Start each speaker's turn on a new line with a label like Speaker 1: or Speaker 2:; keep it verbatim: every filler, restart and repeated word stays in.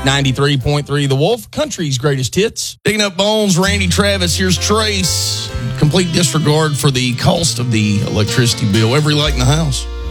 Speaker 1: ninety-three point three The Wolf, country's greatest hits. Digging up bones, Randy Travis. Here's Trace. Complete disregard for the cost of the electricity bill. Every light in the house.